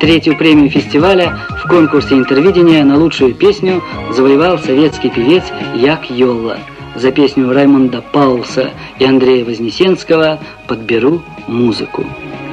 Третью премию фестиваля в конкурсе интервидения на лучшую песню завоевал советский певец Як Йолла. За песню Раймонда Паулса и Андрея Вознесенского «Подберу музыку».